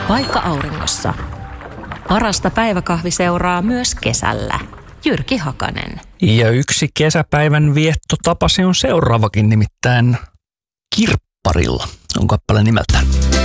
vaikka auringossa. Parasta päiväkahviseuraa myös kesällä. Jyrki Hakanen. Ja yksi kesäpäivän viettotapa se on seuraavakin, nimittäin kirpparilla on kappale nimeltään.